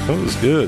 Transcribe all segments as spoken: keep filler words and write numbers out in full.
That was good.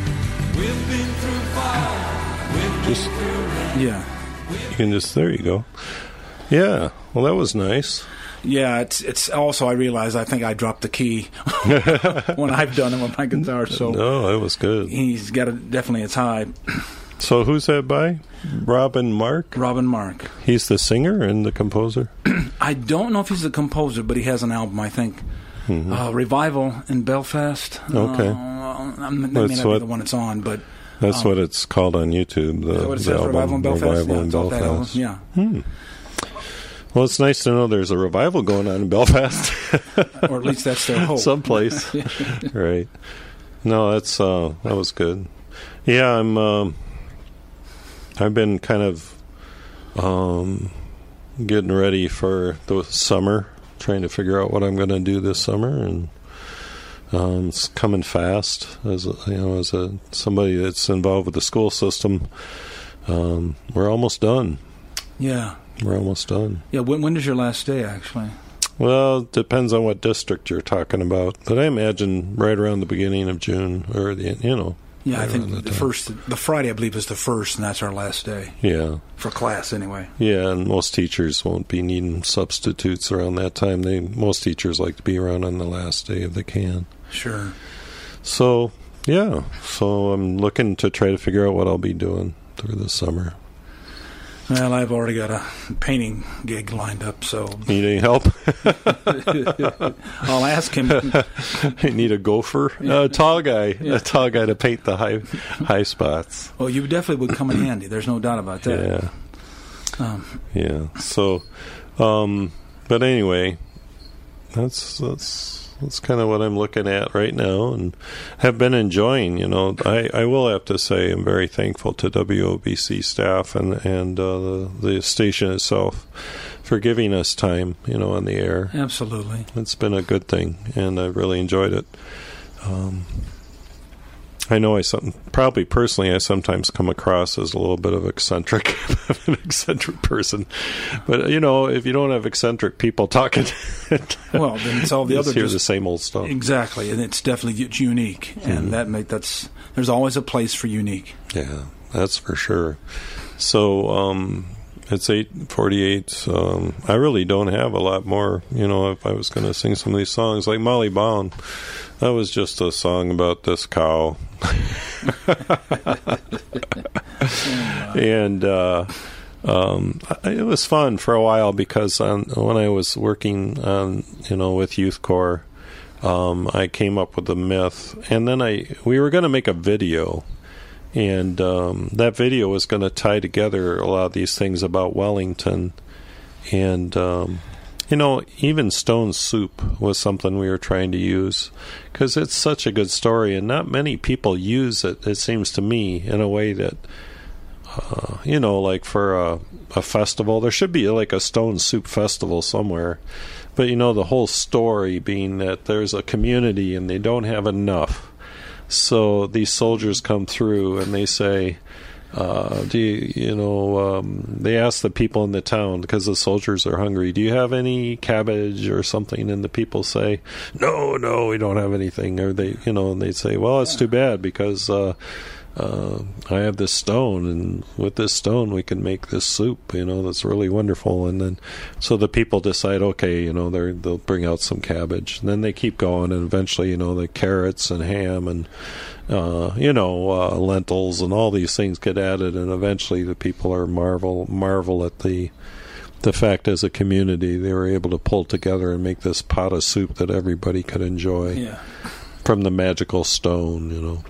Just Yeah. you can just there you go. Yeah. Well, that was nice. Yeah, it's it's also I realize I think I dropped the key when I've done it with my guitar. So No, it was good. he's got it definitely. It's high. So who's that by? Robin Mark? Robin Mark. He's the singer and the composer? I don't know if he's the composer, but he has an album. I think Mm-hmm. uh, Revival in Belfast. Okay. Uh, that may That's not be what- the one it's on, but That's Um, what it's called on YouTube. The, is that what it the says? album, Revival in Belfast. Revival yeah, in it's off that album. Belfast. Yeah. Hmm. Well, it's nice to know there's a revival going on in Belfast. Or at least that's their hope. Someplace. Right. No, that's uh, that was good. Yeah, I'm. Um, I've been kind of um, getting ready for the summer, trying to figure out what I'm going to do this summer, and um, it's coming fast. As a, you know, as a somebody that's involved with the school system, um, we're almost done. Yeah. We're almost done. Yeah. When, when is your last day, actually? Well, it depends on what district you're talking about, but I imagine right around the beginning of June, or the you know. Yeah, I right think around the, that time. first, the Friday, I believe, is the first, and that's our last day Yeah, for class, anyway. yeah, and most teachers won't be needing substitutes around that time. They most teachers like to be around on the last day if they can. Sure. So yeah, so I'm looking to try to figure out what I'll be doing through the summer. Well, I've already got a painting gig lined up, so Need any help? I'll ask him. I need a gopher, Yeah. a tall guy, Yeah. a tall guy to paint the high high spots. Well, you definitely would come in handy. There's no doubt about that. Yeah. Um, Yeah. So, um, but anyway, that's that's that's kind of what I'm looking at right now, and have been enjoying. You know, I, I will have to say I'm very thankful to W O B C staff and and uh, the the station itself for giving us time. You know, on the air. absolutely. It's been a good thing, and I've really enjoyed it. Um, I know I some, probably personally I sometimes come across as a little bit of eccentric, an eccentric person, but you know, if you don't have eccentric people talking, Well, then it's all the you other just hear just- the same old stuff. Exactly, and it's definitely it's unique, Mm-hmm. and that make that's there's always a place for unique. Yeah, that's for sure. So um, it's eight forty-eight. Um, I really don't have a lot more. You know, if I was going to sing some of these songs, like Molly Bound, that was just a song about this cow. And uh, um, I- it was fun for a while because on, when I was working on, you know, with Youth Corps, um, I came up with the myth, and then I we were going to make a video, and um, that video was going to tie together a lot of these things about Wellington, and um, you know, even Stone Soup was something we were trying to use because it's such a good story, and not many people use it, it seems to me, in a way that, uh, you know, like for a, a festival. There should be like a Stone Soup festival somewhere. But, you know, the whole story being that there's a community and they don't have enough. So these soldiers come through and they say, Uh, do you, you know, um, they ask the people in the town because the soldiers are hungry, do you have any cabbage or something? And the people say, no, no, we don't have anything. Or they, you know, and they say, well, it's too bad because uh, uh, I have this stone, and with this stone we can make this soup, you know, that's really wonderful. And then, so the people decide, okay, you know, they're, they'll bring out some cabbage. And then they keep going, and eventually, you know, the carrots and ham and Uh, you know, uh, lentils and all these things get added, and eventually the people are marvel marvel at the the fact as a community they were able to pull together and make this pot of soup that everybody could enjoy. Yeah. From the magical stone, you know,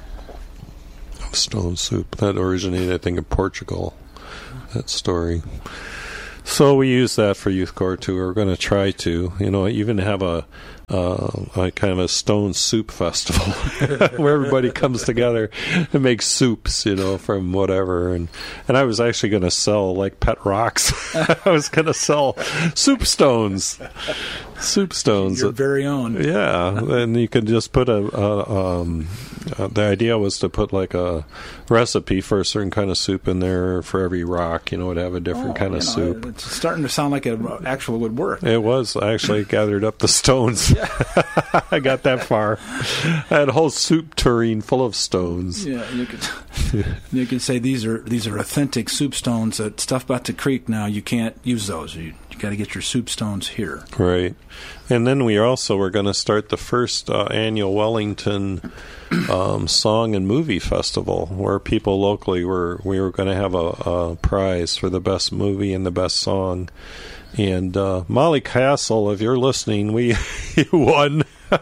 of stone soup that originated, I think, in Portugal. That story. So we use that for Youth Corps too. We're going to try to, you know, even have a, uh, a kind of a stone soup festival where everybody comes together and makes soups, you know, from whatever. And and I was actually going to sell like pet rocks. I was going to sell soup stones, soup stones. Your very own. Yeah, and you could just put a. a um, uh, the idea was to put like a recipe for a certain kind of soup in there for every rock. You know, it'd have a different Oh, kind of you know, soup. It's starting to sound like it actually would work. It was. I actually gathered up the stones. I got that far. I had a whole soup tureen full of stones. Yeah, you could you could say these are these are authentic soup stones that stuff about the creek. Now you can't use those. You you got to get your soup stones here. Right, and then we also were going to start the first uh, annual Wellington um, Song and Movie Festival, where people locally were we were going to have a, a prize for the best movie and the best song. And uh, Molly Castle, if you're listening, we you won.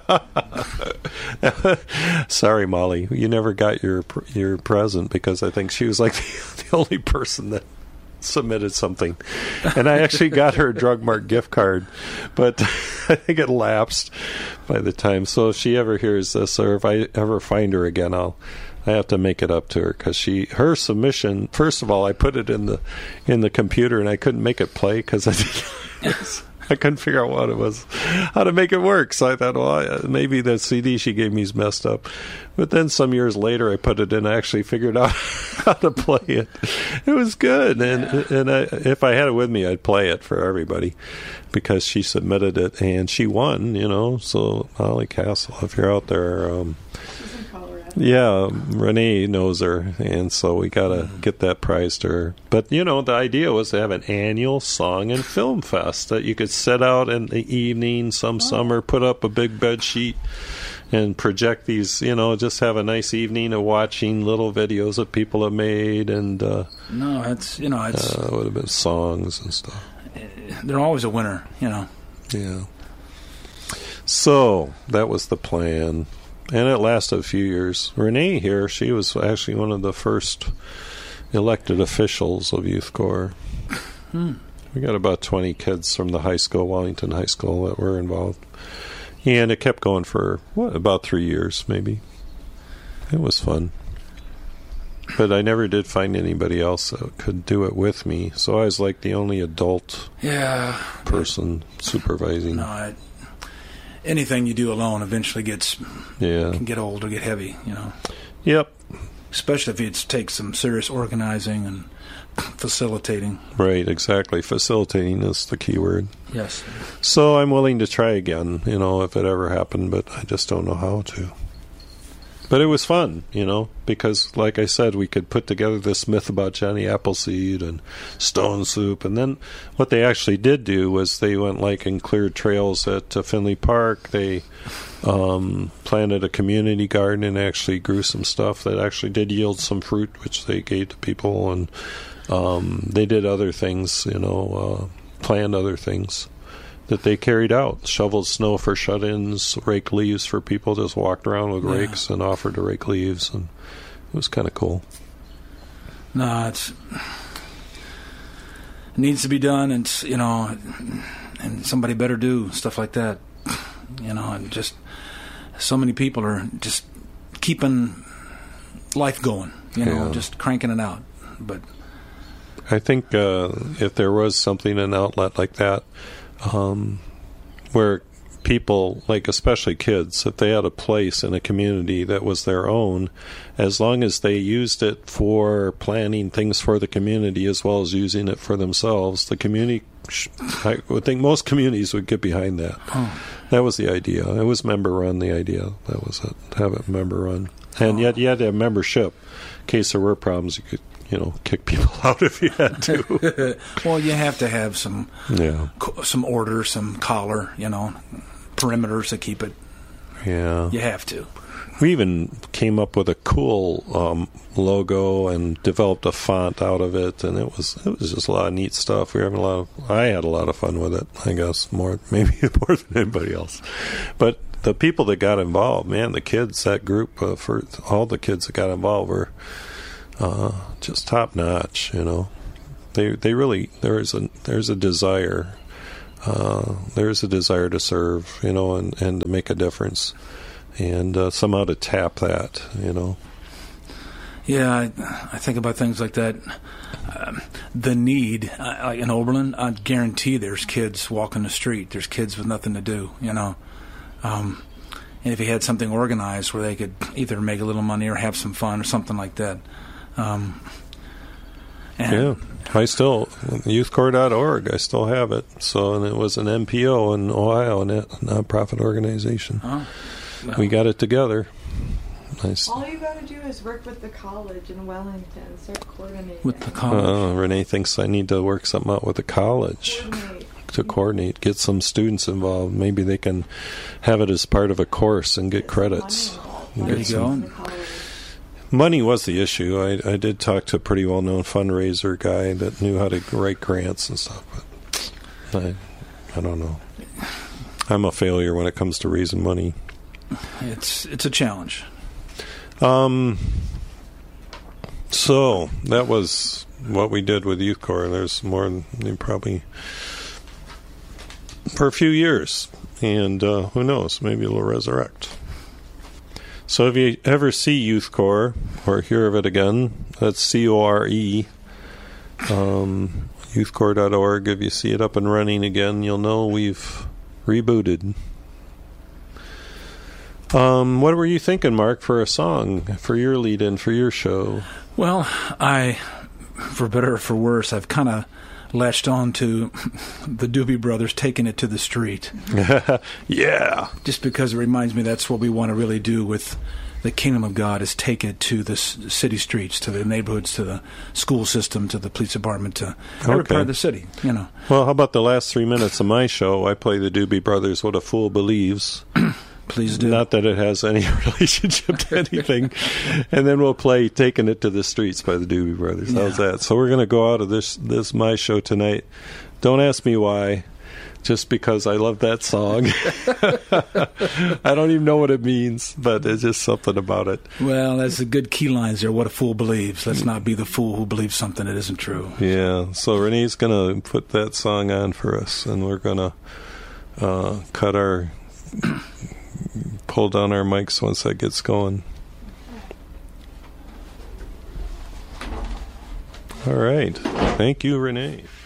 Sorry, Molly, you never got your your present because I think she was like the, the only person that submitted something, and I actually got her a Drug Mart gift card, but I think it lapsed by the time. So if she ever hears this, or if I ever find her again, I'll. I have to make it up to her because she her submission. First of all, I put it in the in the computer and I couldn't make it play because I I couldn't figure out what it was, how to make it work. So I thought, well, maybe the C D she gave me is messed up. But then some years later, I put it in. I actually figured out how to play it. It was good, and yeah. and I, if I had it with me, I'd play it for everybody because she submitted it and she won. You know, so Molly Castle, if you're out there. Um, Yeah, Renee knows her, and so we got to get that prize to her. But, you know, the idea was to have an annual song and film fest that you could set out in the evening, some oh. summer, put up a big bed sheet and project these, you know, just have a nice evening of watching little videos that people have made. And uh, no, it's, you know, it's... Uh, it would have been songs and stuff. They're always a winner, you know. Yeah. So, that was the plan. And it lasted a few years. Renee here, she was actually one of the first elected officials of Youth Corps. Hmm. We got about twenty kids from the high school, Wellington High School, that were involved. And it kept going for, what, about three years, maybe. It was fun. But I never did find anybody else that could do it with me. So I was like the only adult yeah, person supervising. No, I... Anything you do alone eventually gets yeah. can get old or get heavy, you know. Yep. Especially if it takes some serious organizing and facilitating. Right, exactly. Facilitating is the key word. Yes. So I'm willing to try again, you know, if it ever happened, but I just don't know how to. But it was fun, you know, because, like I said, we could put together this myth about Johnny Appleseed and Stone Soup. And then what they actually did do was they went, like, and cleared trails at uh, Finley Park. They um, planted a community garden and actually grew some stuff that actually did yield some fruit, which they gave to people. And um, they did other things, you know, uh, planned other things that they carried out. Shoveled snow for shut-ins, raked leaves for people, just walked around with yeah. rakes and offered to rake leaves, and it was kind of cool. No, it's it needs to be done, and you know, and somebody better do stuff like that. You know, and just so many people are just keeping life going. You know, yeah. just cranking it out. But I think uh, if there was something, an outlet like that, Um, where people, like especially kids, if they had a place in a community that was their own, as long as they used it for planning things for the community as well as using it for themselves, the community, I would think most communities would get behind that. Oh. That was the idea. It was member-run, the idea. That was it, have it member-run. And oh. yet you had to have membership. In case there were problems, you could, you know, kick people out if you had to. Well, you have to have some yeah. some order, some collar, you know, perimeters to keep it. Yeah. You have to. We even came up with a cool um, logo and developed a font out of it, and it was it was just a lot of neat stuff. We were having a lot of, I had a lot of fun with it, I guess, more maybe more than anybody else. But the people that got involved, man, the kids, that group, uh, for all the kids that got involved were Uh, just top notch, you know. They they really there's a there's a desire, uh, there's a desire to serve, you know, and, and to make a difference, and uh, somehow to tap that, you know. Yeah, I, I think about things like that. Um, the need uh, like in Oberlin, I guarantee there's kids walking the street. There's kids with nothing to do, you know. Um, and if you had something organized where they could either make a little money or have some fun or something like that. Um, And yeah. I still, youth corps dot org, I still have it. So, and it was an N P O in Ohio, a nonprofit organization. Oh, well. We got it together. Nice. All you got to do is work with the college in Wellington. Start coordinating. With the college. Uh, Renee thinks I need to work something out with the college. Coordinate. To coordinate, get some students involved. Maybe they can have it as part of a course and get credits. There you go. Money was the issue. I, I did talk to a pretty well-known fundraiser guy that knew how to write grants and stuff, but I, I don't know. I'm a failure when it comes to raising money. It's it's a challenge. Um. So that was what we did with Youth Corps. There's more than probably for a few years, and uh, who knows, maybe it'll resurrect. So if you ever see Youth Corps or hear of it again, that's C O R E, um, youth corps dot org. If you see it up and running again, you'll know we've rebooted. Um, what were you thinking, Mark, for a song, for your lead-in, for your show? Well, I, for better or for worse, I've kind of latched on to the Doobie Brothers taking it to the street. Yeah. Just because it reminds me that's what we want to really do with the kingdom of God, is take it to the s- city streets, to the neighborhoods, to the school system, to the police department, to every Okay. part of the city, you know. Well, how about the last three minutes of my show? I play the Doobie Brothers, What a Fool Believes. Please do. Not that it has any relationship to anything. And then we'll play Taking It to the Streets by the Doobie Brothers. How's Yeah. that? So we're going to go out of this, this my show tonight. Don't ask me why. Just because I love that song. I don't even know what it means, but there's just something about it. Well, that's the good key lines there. What a fool believes. Let's not be the fool who believes something that isn't true. Yeah. So Renee's going to put that song on for us, and we're going to uh, cut our... pull down our mics once that gets going. All right. Thank you, Renee.